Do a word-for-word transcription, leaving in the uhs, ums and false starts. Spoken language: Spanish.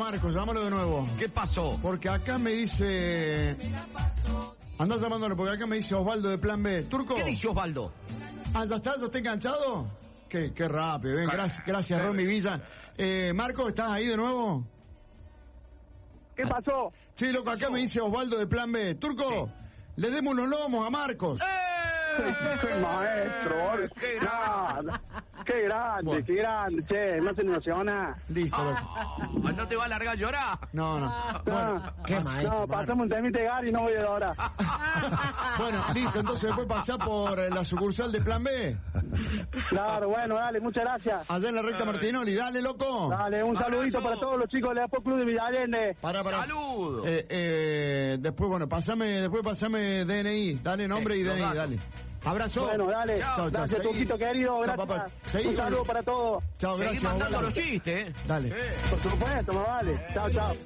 Marcos, llámalo de nuevo. ¿Qué pasó? Porque acá me dice... Andá llamándolo, porque acá me dice Osvaldo de Plan B. Turco. ¿Qué dice Osvaldo? Ah, ¿ya está? ¿Ya está enganchado? Qué, qué rápido, ven, gracias, gracias Romy Villa. Eh, Marco, ¿estás ahí de nuevo? ¿Qué pasó? Sí, loco, acá me dice Osvaldo de Plan B. Turco, sí. Le demos unos lomos a Marcos. ¡Eh! ¡Qué maestro! ¡Qué grande! ¡Qué grande, bueno. qué grande! Che, no se emociona. Listo, loco. Oh, ¿no te va a largar a llorar? No, no. Bueno, no, qué maestro. No, pasamos un temite de Gary y no voy a ahora. Bueno, listo, entonces después pasar por la sucursal de Plan B. Claro, bueno, dale, muchas gracias. Allá en la recta Martinoli, dale, loco. Dale, un Abrazo. saludito para todos los chicos del Apo Club de Villallende. Para, para. ¡Saludos! Eh, eh, después, bueno, pasame, después pasame D N I, dale nombre sí, y D N I, dale. Abrazo. Bueno, dale. Chao, chao. Gracias, Tuquito querido. Chao, gracias. papá. Seguí, un saludo para todos. Chao, gracias. Seguí mandando los chistes, ¿eh? Dale. Por supuesto, más vale. Chao, chao.